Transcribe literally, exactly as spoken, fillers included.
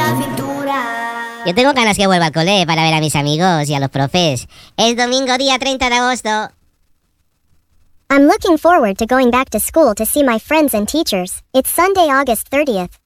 la cintura. Yo tengo ganas que vuelva al cole para ver a mis amigos y a los profes. Es domingo, día treinta de agosto. I'm looking forward to going back to school to see my friends and teachers. It's Sunday, August thirtieth.